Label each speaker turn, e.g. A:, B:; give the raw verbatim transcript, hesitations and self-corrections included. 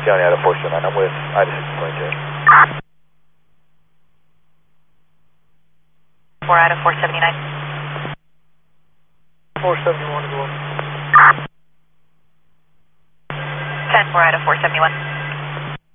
A: County out of four seven nine. I'm with I D six twenty-two.
B: four out of four seventy-nine.
C: four seventy-one as well.
B: ten four out of four seventy-one.